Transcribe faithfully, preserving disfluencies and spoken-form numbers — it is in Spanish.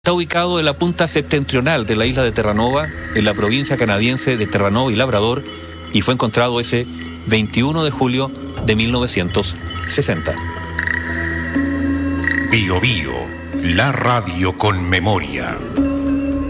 Está ubicado en la punta septentrional de la isla de Terranova, en la provincia canadiense de Terranova y Labrador, y fue encontrado ese veintiuno de julio de mil novecientos sesenta. Bio Bio, la radio con memoria.